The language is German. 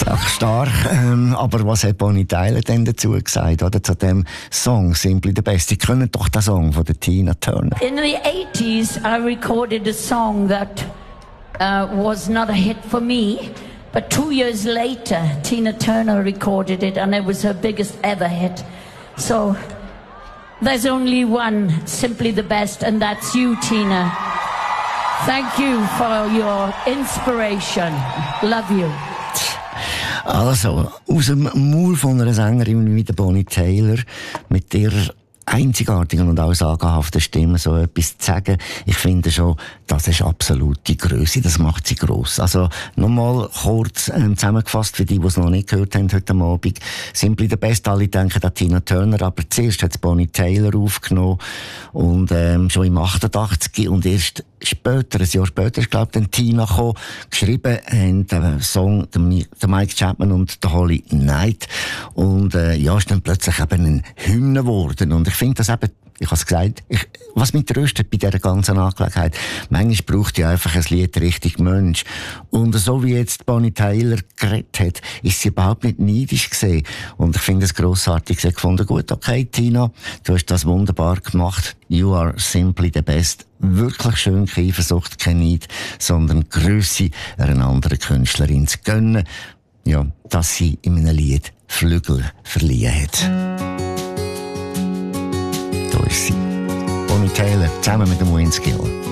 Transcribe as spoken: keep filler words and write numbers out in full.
Ach, stark. Ähm, aber was hat Bonnie Tyler denn dazu gesagt, oder, zu dem Song Simply the Best? Sie kennen doch den Song von der Tina Turner. In the eighties, I recorded a song that uh, was not a hit for me, but two years later, Tina Turner recorded it, and it was her biggest ever hit. So there's only one Simply the Best, and that's you, Tina. Thank you for your inspiration. Love you. Also, aus dem Maul von einer Sängerin wie der Bonnie Tyler, mit ihrer einzigartigen und auch sagenhaften Stimme so etwas zu sagen, ich finde schon, das ist absolute Grösse, das macht sie gross. Also, nochmal kurz ähm, zusammengefasst für die, die es noch nicht gehört haben heute Abend. Simply the Best, alle denken an Tina Turner, aber zuerst hat Bonnie Tyler aufgenommen und ähm, schon im achtundachtzig und erst später, ein Jahr später, ist, glaube ich, dann Tina gekommen, geschrieben haben den Song der Mike Chapman und der Holly Knight. Und äh, ja, ist dann plötzlich eben ein Hymne geworden. Und ich finde das eben, ich habe es gesagt, ich, was mich tröstet bei dieser ganzen Angelegenheit, manchmal braucht ja einfach ein Lied richtig Mensch. Und so wie jetzt Bonnie Tyler geredet hat, ist sie überhaupt nicht neidisch gesehen. Und ich finde es grossartig. Sie hat gefunden, gut, okay, Tina, du hast das wunderbar gemacht. You are simply the best. Wirklich schön, keine Eifersucht, kein Neid, sondern Grösse einer anderen Künstlerin zu gönnen. Ja, dass sie in einem Lied Flügel verliehen hat. Da ist sie. Bonnie Tyler, zusammen mit dem Wayne Gill.